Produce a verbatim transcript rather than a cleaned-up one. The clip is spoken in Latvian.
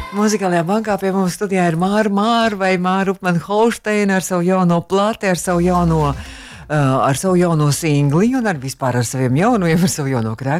Muzikālajā bankā pie mums studijā ir Māra Māra vai Māra Upman Holšteina ar savu jauno plati, ar savu jauno, uh, ar savu jauno singli un ar vispār ar saviem jauniem, ar savu jauno krēku.